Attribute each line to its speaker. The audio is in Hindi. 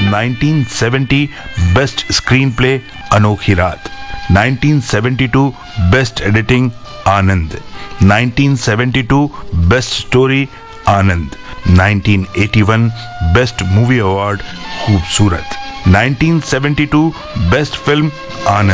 Speaker 1: 1970 बेस्ट स्क्रीन प्ले अनोखी रात, 1972 बेस्ट एडिटिंग आनंद, 1972 बेस्ट स्टोरी आनंद, 1981 बेस्ट मूवी अवार्ड खूबसूरत, 1972 बेस्ट फिल्म आनंद।